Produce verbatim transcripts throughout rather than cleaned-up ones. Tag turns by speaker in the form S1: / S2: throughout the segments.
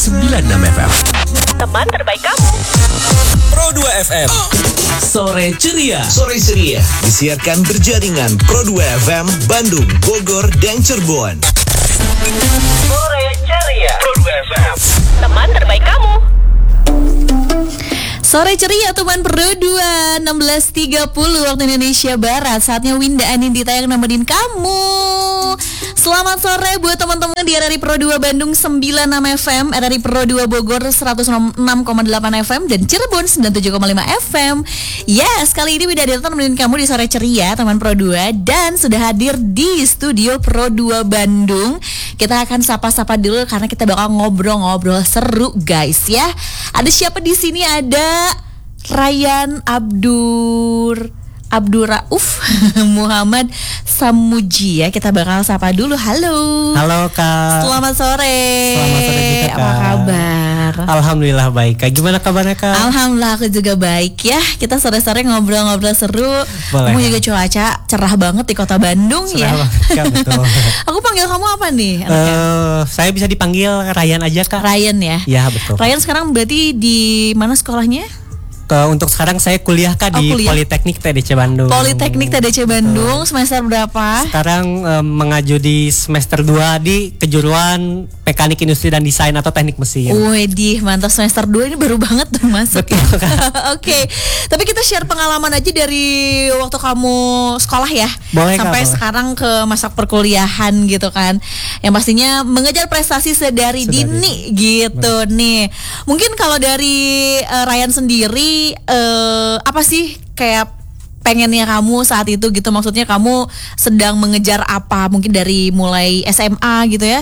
S1: sembilan puluh enam F M.
S2: Teman terbaik kamu.
S3: Pro dua F M.
S1: Sore ceria.
S3: Sore ceria disiarkan berjaringan Pro dua F M Bandung, Bogor, dan Cirebon.
S2: Sore ceria. Pro dua F M. Teman terbaik kamu.
S4: Sore ceria teman Pro dua, enam belas tiga puluh waktu Indonesia Barat. Saatnya Winda Anindita yang nemenin kamu. Selamat sore buat teman-teman di R R I Pro dua Bandung sembilan puluh enam F M, R R I Pro dua Bogor seratus enam koma delapan F M, dan Cirebon sembilan puluh tujuh koma lima F M. Yes, kali ini Winda Anindita nemenin kamu di Sore Ceria teman Pro dua, dan sudah hadir di studio Pro dua Bandung. Kita akan sapa-sapa dulu karena kita bakal ngobrol-ngobrol seru guys ya. Ada siapa di sini? Ada Ryan Abdur Abdur Rauf Muhammad Samuji ya. Kita bakal sapa dulu. Halo.
S5: Halo Kak.
S4: Selamat sore.
S5: Selamat sore juga Kak.
S4: Apa kabar?
S5: Alhamdulillah baik. Kak, gimana kabarnya Kak?
S4: Alhamdulillah aku juga baik ya. Kita sore-sore ngobrol-ngobrol seru.
S5: Boleh.
S4: Kamu juga cuaca cerah banget di kota Bandung. Cerah ya
S5: banget, Kak, betul.
S4: Aku panggil kamu apa nih?
S5: Uh, saya bisa dipanggil Ryan aja Kak.
S4: Ryan ya.
S5: Ya betul.
S4: Ryan sekarang berarti di mana sekolahnya?
S5: Uh, untuk sekarang saya kuliah Kak
S4: oh,
S5: di
S4: kuliah.
S5: Politeknik T D C Bandung.
S4: Politeknik T D C Bandung. Betul. Semester berapa?
S5: Sekarang um, mengaju di semester dua di kejuruan Mekanik Industri dan Desain atau Teknik Mesin.
S4: Widih, mantap, semester dua ini baru banget tuh masuk.
S5: Betul,
S4: ya. Oke. Okay. Tapi kita share pengalaman aja dari waktu kamu sekolah ya.
S5: Boleh,
S4: sampai
S5: Kak,
S4: sekarang ke masa perkuliahan gitu kan. Yang pastinya mengejar prestasi sedari, sedari. dini gitu. Betul. Nih. Mungkin kalau dari uh, Ryan sendiri uh, apa sih kayak pengennya kamu saat itu gitu, maksudnya kamu sedang mengejar apa, mungkin dari mulai S M A gitu ya,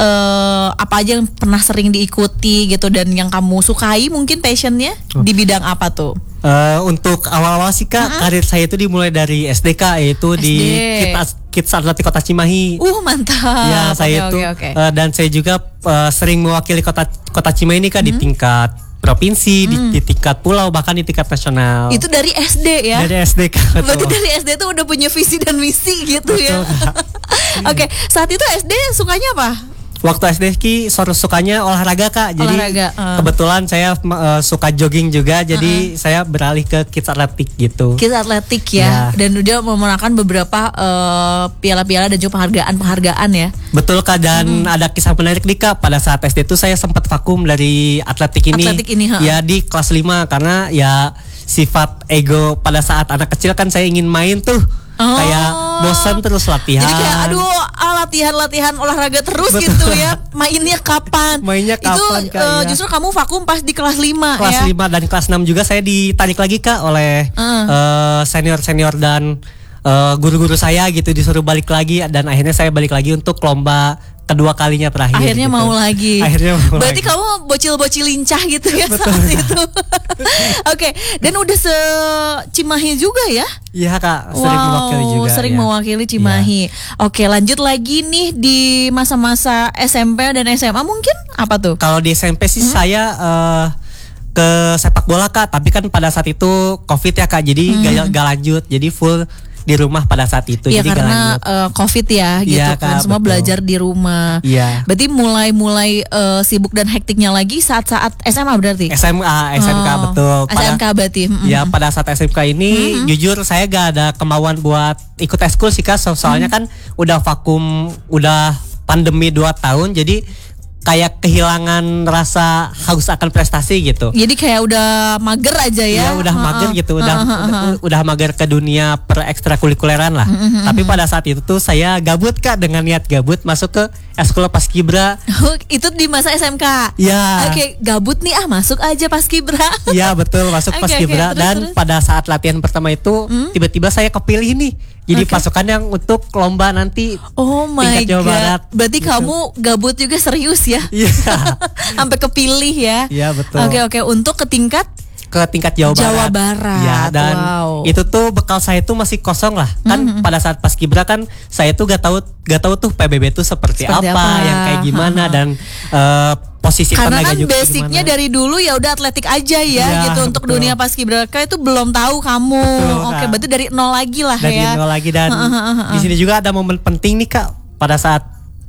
S4: uh, apa aja yang pernah sering diikuti gitu dan yang kamu sukai, mungkin passionnya oh. di bidang apa tuh?
S5: Uh, untuk awal-awal sih Kak, uh-huh. karir saya itu dimulai dari S D K, yaitu S D. di Kids, Kids Atletik Kota Cimahi.
S4: Uh mantap.
S5: Ya saya
S4: okay,
S5: itu
S4: okay, okay.
S5: Uh, dan saya juga uh, sering mewakili kota Kota Cimahi ini Kak hmm. di tingkat provinsi, hmm. di, di tingkat pulau, bahkan di tingkat nasional.
S4: Itu dari S D ya?
S5: Dari S D Kak.
S4: Berarti dari S D tuh udah punya visi dan misi gitu. Betul, ya. Oke, okay. Saat itu S D sukanya apa?
S5: Waktu S D Ki sukanya olahraga Kak. Jadi
S4: olahraga, uh.
S5: kebetulan saya uh, suka jogging juga. Jadi uh-uh. saya beralih ke Kids Atletik gitu.
S4: Kids Atletik ya. ya. Dan udah memenangkan beberapa uh, piala-piala dan juga penghargaan-penghargaan ya.
S5: Betul Kak. Dan hmm. ada kisah menarik nih Kak. Pada saat S D itu saya sempat vakum dari atletik ini.
S4: Atletik ini uh.
S5: Ya di kelas lima. Karena ya sifat ego pada saat anak kecil kan saya ingin main tuh. Oh. Kayak bosan terus latihan.
S4: Jadi kayak aduh latihan-latihan olahraga terus. Betul. Gitu ya. Mainnya kapan?
S5: Mainnya kapan
S4: itu uh, justru kamu vakum pas di kelas lima
S5: kelas
S4: ya.
S5: Kelas lima dan kelas enam juga saya ditarik lagi Kak oleh uh. uh, senior-senior dan uh, guru-guru saya gitu, disuruh balik lagi, dan akhirnya saya balik lagi untuk lomba kedua kalinya terakhir.
S4: Akhirnya gitu. mau lagi.
S5: Akhirnya mau
S4: Berarti
S5: lagi.
S4: kamu bocil-bocil lincah gitu ya. Betul. Saat itu. Oke, okay. Dan udah se Cimahi juga ya?
S5: Iya Kak, sering
S4: wow,
S5: mewakili juga.
S4: Sering
S5: ya.
S4: mewakili Cimahi. Ya. Oke, lanjut lagi nih di masa-masa S M P dan S M A mungkin apa tuh?
S5: Kalau di S M P sih hmm? saya uh, ke sepak bola Kak, tapi kan pada saat itu Covid ya Kak, jadi hmm. gak, gak lanjut, jadi full di rumah pada saat itu.
S4: Iya,
S5: jadi
S4: karena uh, Covid ya gitu ya, kan Kak, semua betul. Belajar di rumah.
S5: Iya.
S4: Berarti mulai-mulai uh, sibuk dan hektiknya lagi saat-saat S M A berarti?
S5: S M A, S M K oh, betul.
S4: Pada, S M K berarti. Mm-hmm.
S5: Ya pada saat S M K ini mm-hmm. jujur saya gak ada kemauan buat ikut eskul sih Kak, soalnya mm-hmm. kan udah vakum, udah pandemi dua tahun, jadi kayak kehilangan rasa haus akan prestasi gitu.
S4: Jadi kayak udah mager aja ya.
S5: Ya udah uh-uh. mager gitu, udah, uh-uh. udah udah mager ke dunia per ekstrakurikuleran lah. Uh-uh. Tapi pada saat itu tuh saya gabut Kak, dengan niat gabut masuk ke eskul Paskibra.
S4: Oh, itu di masa S M K.
S5: Ya.
S4: Oke, okay, gabut nih ah masuk aja Paskibra.
S5: Iya betul, masuk okay, Paskibra okay, dan terus. Pada saat latihan pertama itu hmm? tiba-tiba saya kepilih nih. Jadi okay. pasukan yang untuk lomba nanti
S4: oh my
S5: tingkat Jawa
S4: God.
S5: Barat.
S4: Berarti gitu. Kamu gabut juga serius ya?
S5: Iya.
S4: Sampai kepilih ya?
S5: Iya betul.
S4: Oke okay, oke okay. Untuk ke tingkat?
S5: Ke tingkat Jawa,
S4: Jawa
S5: Barat.
S4: Barat.
S5: Ya, dan
S4: wow.
S5: itu tuh bekal saya tuh masih kosong lah. Kan mm-hmm. pada saat Paskibra kan saya tuh gak tahu gak tahu tuh P B B tuh seperti, seperti apa, apa, yang kayak gimana dan uh, posisi
S4: karena
S5: tenaga
S4: kan
S5: juga
S4: basicnya
S5: gimana.
S4: Dari dulu ya udah atletik aja ya, ya gitu. Untuk betul. Dunia Paskibraka itu belum tahu kamu. Betul, oke, berarti dari nol lagi lah
S5: dari
S4: ya.
S5: Dari nol lagi dan di sini juga ada momen penting nih Kak pada saat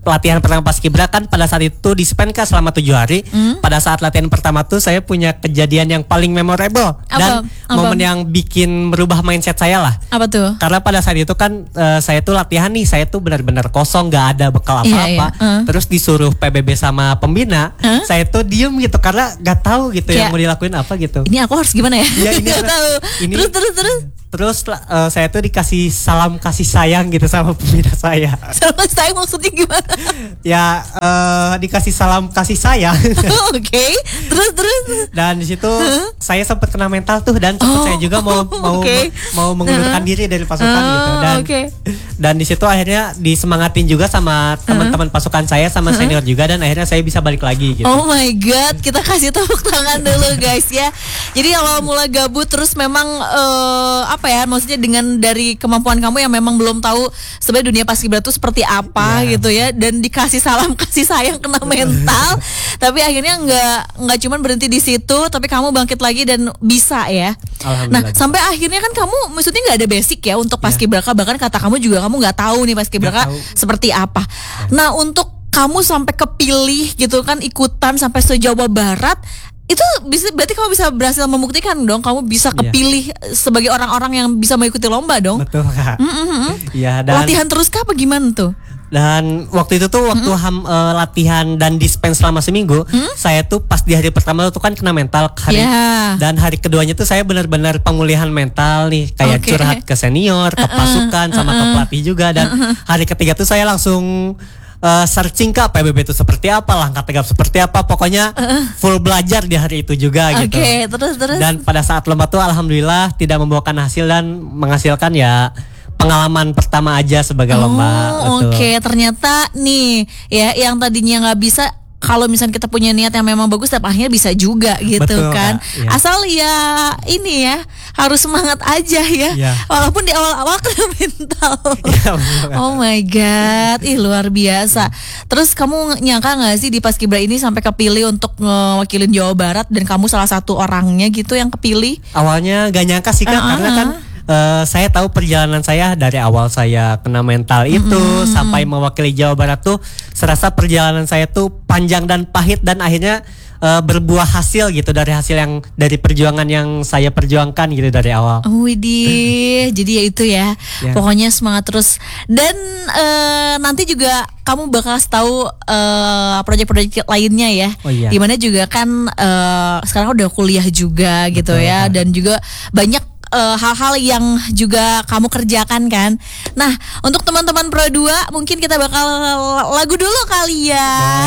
S5: latihan pertama paskibra kan pada saat itu di-spend kan selama tujuh hari.
S4: Hmm?
S5: Pada saat latihan pertama tuh saya punya kejadian yang paling memorable dan
S4: Apa?
S5: momen
S4: Apa?
S5: yang bikin merubah mindset saya lah.
S4: Apa tuh?
S5: Karena pada saat itu kan uh, saya tuh latihan nih, saya tuh benar-benar kosong, nggak ada bekal
S4: Iya,
S5: apa-apa.
S4: iya. Uh.
S5: Terus disuruh P B B sama pembina,
S4: Uh?
S5: saya tuh diem gitu karena nggak tahu gitu
S4: Kayak,
S5: yang mau dilakuin apa gitu.
S4: Ini aku harus gimana ya?
S5: Iya, ini
S4: Nggak
S5: harus-
S4: tahu.
S5: ini-
S4: Terus terus terus.
S5: Terus uh, saya tuh dikasih salam kasih sayang gitu sama pembina saya.
S4: Sama saya maksudnya gimana?
S5: Ya uh, dikasih salam kasih sayang.
S4: Oke. Terus terus.
S5: Dan di situ saya sempat kena mental tuh dan sempat
S4: Oh,
S5: saya juga mau mau
S4: oke.
S5: mau mengundurkan
S4: Uh-huh.
S5: diri dari pasukan
S4: Oh,
S5: gitu dan
S4: oke.
S5: dan di situ akhirnya disemangatin juga sama teman-teman pasukan saya sama senior juga dan akhirnya saya bisa balik lagi gitu.
S4: Oh my god, kita kasih tepuk tangan dulu guys ya. Jadi awal mula gabut terus memang eh, apa ya, maksudnya dengan dari kemampuan kamu yang memang belum tahu sebenarnya dunia paskibra itu seperti apa
S5: Ya.
S4: gitu ya, dan dikasih salam kasih sayang kena mental, tapi akhirnya nggak nggak cuman berhenti di situ, tapi kamu bangkit lagi dan bisa ya. Nah
S5: Alhamdulillah.
S4: sampai akhirnya kan kamu maksudnya nggak ada basic ya untuk paskibraka, bahkan kata kamu juga kamu nggak tahu nih paskibraka
S5: Nggak tahu.
S4: seperti apa. Nah untuk kamu sampai kepilih gitu kan, ikutan sampai se-Jawa Barat, itu bisa berarti kamu bisa berhasil membuktikan dong kamu bisa
S5: Iya.
S4: kepilih sebagai orang-orang yang bisa mengikuti lomba dong.
S5: Betul Kak.
S4: Mm-mm.
S5: Iya dan
S4: Latihan terus kah apa gimana tuh?
S5: dan waktu itu tuh waktu ham, eh, latihan dan dispense selama seminggu, saya tuh pas di hari pertama tuh kan kena mental hari
S4: Ya.
S5: dan hari keduanya tuh saya benar-benar pemulihan mental nih, kayak
S4: Oke.
S5: curhat ke senior, ke pasukan sama ke pelatih juga dan hari ketiga tuh saya langsung eh, searching ke P B B itu seperti apa, langkah tegap seperti apa, pokoknya full belajar di hari itu juga
S4: Oke,
S5: gitu.
S4: terus terus.
S5: Dan pada saat lomba tuh alhamdulillah tidak membawakan hasil dan menghasilkan ya pengalaman pertama aja sebagai lomba.
S4: Oh,
S5: Betul.
S4: oke. Ternyata nih ya yang tadinya nggak bisa, kalau misalnya kita punya niat yang memang bagus, tapi akhirnya bisa juga gitu
S5: Betul,
S4: kan.
S5: Kak. Iya.
S4: Asal ya ini ya harus semangat aja ya.
S5: Iya.
S4: Walaupun di awal-awal kena mental.
S5: Iya, betul, Kak.
S4: Oh my god, ih luar biasa. Terus kamu nyangka nggak sih di Paskibra ini sampai kepilih untuk ngewakilin Jawa Barat dan kamu salah satu orangnya gitu yang kepilih?
S5: Awalnya gak nyangka sih Kak,
S4: Ah,
S5: karena
S4: ah,
S5: kan eh, saya tahu perjalanan saya dari awal saya kena mental itu sampai mewakili Jawa Barat tuh serasa perjalanan saya tuh panjang dan pahit dan akhirnya eh, berbuah hasil gitu dari hasil yang dari perjuangan yang saya perjuangkan gitu dari awal.
S4: Oh, widih, jadi ya itu ya.
S5: Ya.
S4: Pokoknya semangat terus. Dan eh, nanti juga kamu bakal tahu eh, proyek-proyek lainnya ya.
S5: Oh, iya.
S4: Dimana juga kan eh, sekarang udah kuliah juga gitu
S5: Betul,
S4: ya,
S5: Kak.
S4: dan juga banyak eh, hal-hal yang juga kamu kerjakan kan. Nah, untuk teman-teman Pro dua mungkin kita bakal lagu dulu kali ya.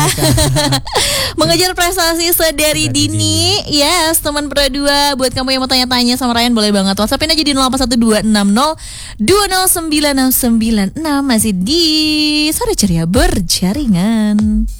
S4: Mengejar prestasi sedari dini. Yes, teman Pro dua, buat kamu yang mau tanya-tanya sama Ryan boleh banget WhatsAppin aja di nol delapan satu dua enam nol dua nol sembilan enam sembilan enam. Masih di Sore Ceria Berjaringan.